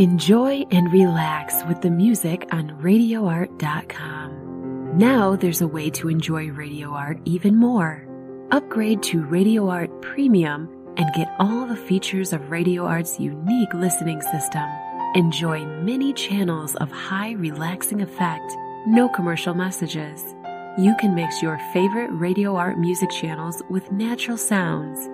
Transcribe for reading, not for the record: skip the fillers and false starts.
Enjoy and relax with the music on RadioArt.com. Now there's a way to enjoy Radio Art even more. Upgrade to Radio Art Premium and get all the features of Radio Art's unique listening system. Enjoy many channels of high relaxing effect, no commercial messages. You can mix your favorite Radio Art music channels with natural sounds,